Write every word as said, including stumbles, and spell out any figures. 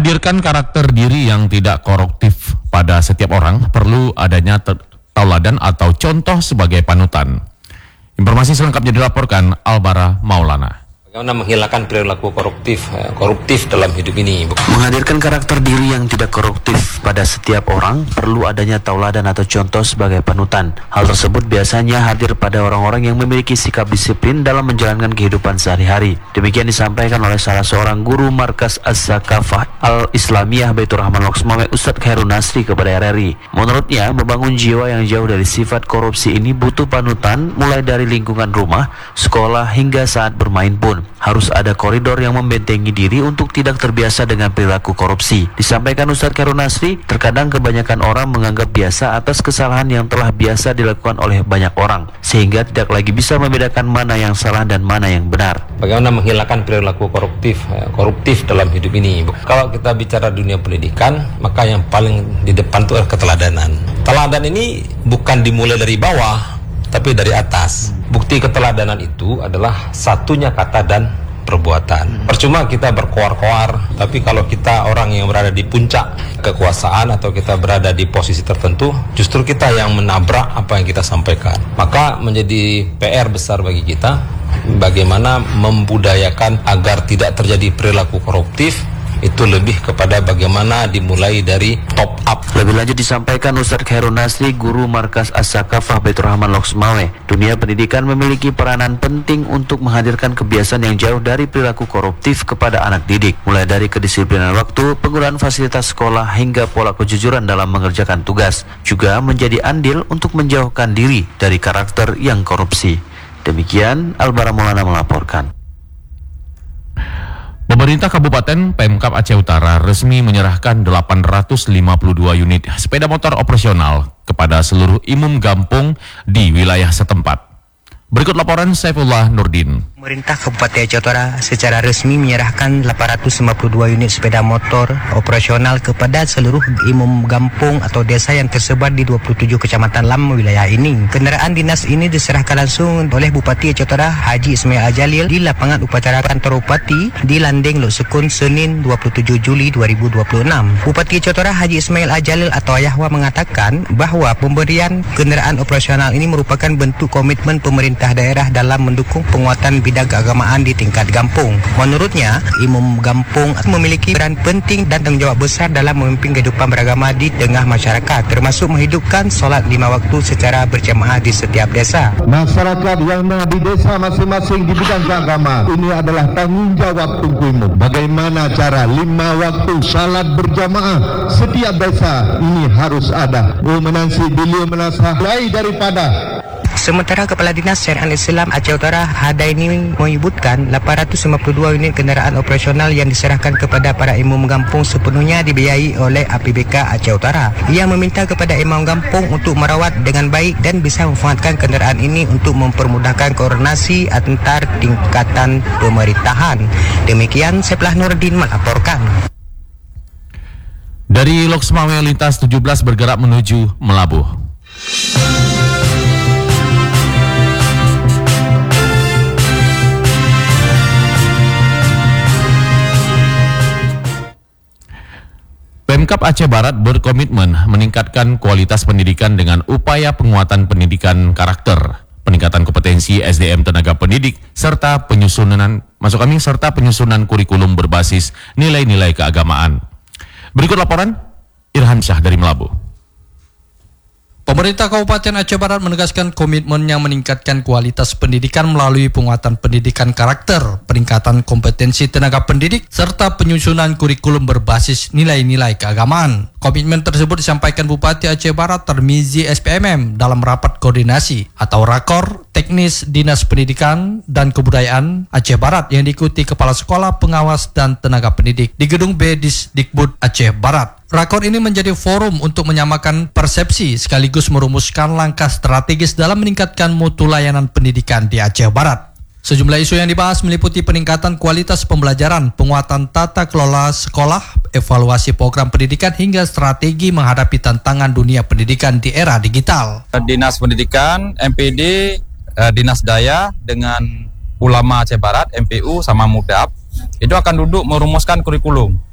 Menghadirkan karakter diri yang tidak koruptif pada setiap orang perlu adanya tauladan atau contoh sebagai panutan. Informasi selengkapnya dilaporkan Albara Maulana. Bagaimana menghilangkan perilaku koruptif, koruptif dalam hidup ini. Menghadirkan karakter diri yang tidak koruptif pada setiap orang perlu adanya tauladan atau contoh sebagai panutan. Hal tersebut biasanya hadir pada orang-orang yang memiliki sikap disiplin dalam menjalankan kehidupan sehari-hari. Demikian disampaikan oleh salah seorang guru Markas Az-Zakafah Al-Islamiyah Baitur Rahman Loksmawe Ustadz Khairun Nasri kepada R R I. Menurutnya, membangun jiwa yang jauh dari sifat korupsi ini butuh panutan mulai dari lingkungan rumah, sekolah hingga saat bermain pun. Harus ada koridor yang membentengi diri untuk tidak terbiasa dengan perilaku korupsi. Disampaikan Ustadz Khairun Nasri, terkadang kebanyakan orang menganggap biasa atas kesalahan yang telah biasa dilakukan oleh banyak orang, sehingga tidak lagi bisa membedakan mana yang salah dan mana yang benar. Bagaimana menghilangkan perilaku koruptif, koruptif dalam hidup ini. Kalau kita bicara dunia pendidikan, maka yang paling di depan itu adalah keteladanan. Teladan ini bukan dimulai dari bawah, tapi dari atas. Bukti keteladanan itu adalah satunya kata dan perbuatan. Percuma kita berkoar-koar, tapi kalau kita orang yang berada di puncak kekuasaan atau kita berada di posisi tertentu, justru kita yang menabrak apa yang kita sampaikan. Maka menjadi P R besar bagi kita, bagaimana membudayakan agar tidak terjadi perilaku koruptif. Itu lebih kepada bagaimana dimulai dari top up. Lebih lanjut disampaikan Ustadz Khairun Nasri, guru Markas Az-Zakafah Baitur Rahman Loksmawe. Dunia pendidikan memiliki peranan penting untuk menghadirkan kebiasaan yang jauh dari perilaku koruptif kepada anak didik, mulai dari kedisiplinan waktu, penggunaan fasilitas sekolah, hingga pola kejujuran dalam mengerjakan tugas. Juga menjadi andil untuk menjauhkan diri dari karakter yang korupsi. Demikian Albara Maulana melaporkan. Pemerintah Kabupaten Pemkab Aceh Utara resmi menyerahkan delapan ratus lima puluh dua unit sepeda motor operasional kepada seluruh imum Gampung di wilayah setempat. Berikut laporan Saifullah Nurdin. Pemerintah Kabupaten Aceh Utara secara resmi menyerahkan delapan ratus lima puluh dua unit sepeda motor operasional kepada seluruh imum Gampung atau desa yang tersebar di dua puluh tujuh kecamatan dalam wilayah ini. Kendaraan dinas ini diserahkan langsung oleh Bupati Aceh Utara Haji Ismail Al-Jalil di lapangan upacara kantor Bupati di Landing Lok Sekun Senin dua puluh tujuh Juli dua ribu dua puluh enam. Bupati Aceh Utara Haji Ismail Al-Jalil atau Yahwa mengatakan bahwa pemberian kendaraan operasional ini merupakan bentuk komitmen pemerintah daerah dalam mendukung penguatan bidang keagamaan di tingkat Gampung. Menurutnya, imum Gampung memiliki peran penting dan tanggung jawab besar dalam memimpin kehidupan beragama di tengah masyarakat, termasuk menghidupkan solat lima waktu secara berjamaah di setiap desa. Masyarakat yang ada di desa masing-masing di bidang keagamaan ini adalah tanggung jawab Tunku Imum. Bagaimana cara lima waktu salat berjamaah setiap desa ini harus ada. Umenansi beliau menasah mulai daripada. Sementara Kepala Dinas Syariat Islam Aceh Utara Hadaini menyebutkan delapan ratus lima puluh dua unit kendaraan operasional yang diserahkan kepada para imam Gampung sepenuhnya dibiayai oleh A P B K Aceh Utara. Ia meminta kepada imam Gampung untuk merawat dengan baik dan bisa memanfaatkan kendaraan ini untuk mempermudahkan koordinasi antar tingkatan pemerintahan. Demikian Saifullah Nurdin melaporkan. Dari Loksmawe lintas tujuh belas bergerak menuju Melabuh. Pemkab Aceh Barat berkomitmen meningkatkan kualitas pendidikan dengan upaya penguatan pendidikan karakter, peningkatan kompetensi S D M tenaga pendidik, serta penyusunan masuk kami serta penyusunan kurikulum berbasis nilai-nilai keagamaan. Berikut laporan Irhan Syah dari Melabuh. Pemerintah Kabupaten Aceh Barat menegaskan komitmennya meningkatkan kualitas pendidikan melalui penguatan pendidikan karakter, peningkatan kompetensi tenaga pendidik, serta penyusunan kurikulum berbasis nilai-nilai keagamaan. Komitmen tersebut disampaikan Bupati Aceh Barat Tarmizi S P M M dalam rapat koordinasi atau rakor teknis Dinas Pendidikan dan Kebudayaan Aceh Barat yang diikuti Kepala Sekolah, Pengawas, dan Tenaga Pendidik di Gedung B Disdikbud Aceh Barat. Rakor ini menjadi forum untuk menyamakan persepsi sekaligus merumuskan langkah strategis dalam meningkatkan mutu layanan pendidikan di Aceh Barat. Sejumlah isu yang dibahas meliputi peningkatan kualitas pembelajaran, penguatan tata kelola sekolah, evaluasi program pendidikan, hingga strategi menghadapi tantangan dunia pendidikan di era digital. Dinas Pendidikan, M P D, Dinas Daya dengan ulama Aceh Barat, M P U sama Mudab, itu akan duduk merumuskan kurikulum.